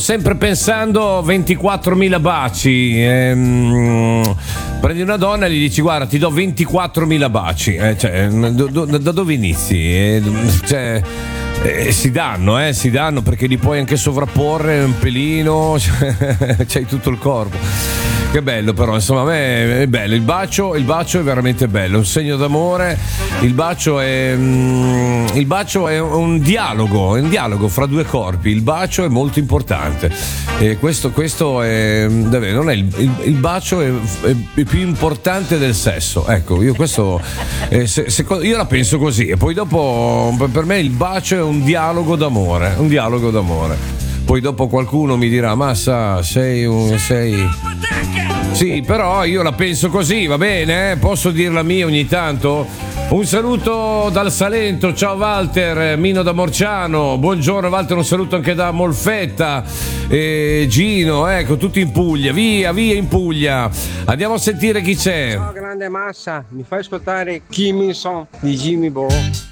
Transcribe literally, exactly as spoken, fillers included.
Sempre pensando ventiquattromila baci, ehm, prendi una donna e gli dici guarda ti do ventiquattromila baci, eh, cioè, do, do, da dove inizi? Eh, cioè, eh, si danno, eh, si danno perché li puoi anche sovrapporre un pelino, cioè, c'hai tutto il corpo. Che bello però, insomma a me è bello, il bacio, il bacio è veramente bello, è un segno d'amore, il bacio è mm, il bacio è un dialogo, è un dialogo fra due corpi, il bacio è molto importante e questo, questo è davvero, non è il, il, il bacio è, è più importante del sesso, ecco, io questo eh, se, se, io la penso così e poi dopo per me il bacio è un dialogo d'amore, un dialogo d'amore. Poi dopo qualcuno mi dirà Massa sei un sei sì, però io la penso così, va bene? Posso dir la mia ogni tanto? Un saluto dal Salento, ciao Walter, Mino da Morciano, buongiorno Walter, un saluto anche da Molfetta, e Gino, ecco, tutti in Puglia, via, via in Puglia. Andiamo a sentire chi c'è. Ciao grande Massa, mi fai ascoltare Kim Il Song di Jimmy Bo?